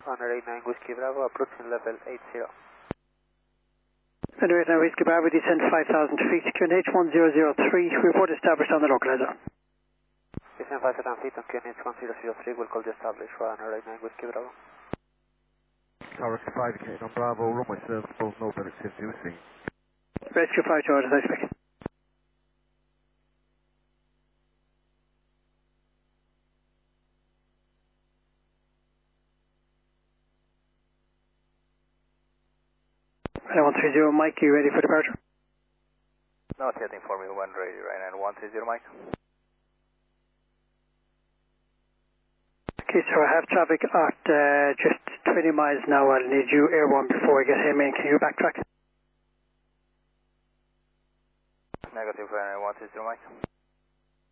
Honor 89 Whiskey Bravo, approaching level 80. Honor 89 Whiskey Bravo, descend 5,000 feet, QNH 1003, report established on the localizer. Descend 5,000 feet on QNH 1003, will call you established for Honor 89 Whiskey Bravo. Tower 5, Kate on Bravo, runway service, both no better using. Rescue 5 to orders, I expect. Right, 130 Mike, you ready for departure? Not yet, inform you when ready, right, and 130 Mike. Okay, so I have traffic at just 20 miles now. I'll need you airborne before I get him in. Can you backtrack? Negative, 130 Mike.